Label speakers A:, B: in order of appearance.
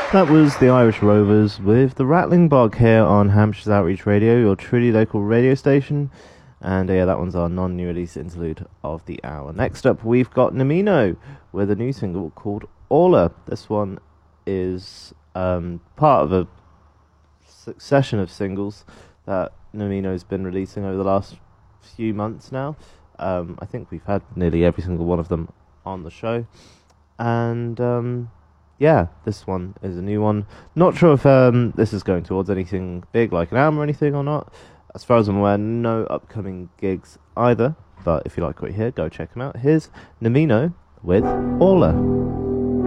A: That was the Irish Rovers with the Rattling Bog here on Hampshire's Outreach Radio, your truly local radio station. And yeah, that one's our non-new release interlude of the hour. Next up, we've got Nomino with a new single called Orla. This one is part of a succession of singles that Nomino's been releasing over the last few months now. I think we've had nearly every single one of them on the show. And yeah, this one is a new one. Not sure if this is going towards anything big like an album or anything or not. As far as I'm aware, no upcoming gigs either. But if you like what you hear, go check them out. Here's Nomino with Orla.